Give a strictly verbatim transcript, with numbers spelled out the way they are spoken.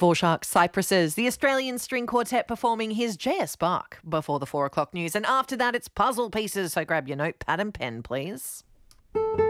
Before Sharks Cypresses, the Australian string quartet performing his J S Bach before the four o'clock news. And after that, it's puzzle pieces. So grab your notepad and pen, please.